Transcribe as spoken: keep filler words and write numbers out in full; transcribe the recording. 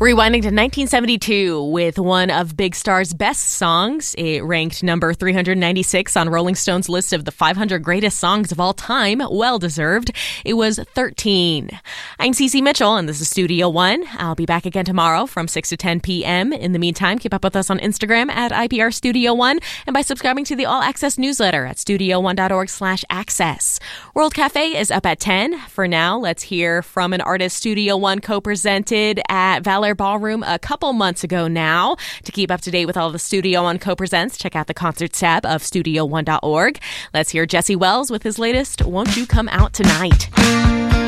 Rewinding to nineteen seventy-two with one of Big Star's best songs. It ranked number three hundred ninety-six on Rolling Stone's list of the five hundred greatest songs of all time. Well deserved. It was thirteen. I'm Cece Mitchell, and this is Studio One. I'll be back again tomorrow from six to ten p.m. In the meantime, keep up with us on Instagram at I P R Studio One and by subscribing to the All Access newsletter at studio one dot org slash access. World Cafe is up at ten. For now, let's hear from an artist Studio One co-presented at Valor Ballroom a couple months ago now. To keep up to date with all the Studio One co-presents, check out the concerts tab of studio one dot org. Let's hear Jesse Wells with his latest Won't You Come Out Tonight.